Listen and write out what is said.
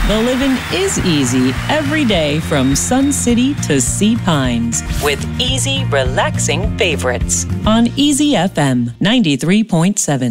The living is easy every day from Sun City to Sea Pines with easy, relaxing favorites on Easy FM 93.7.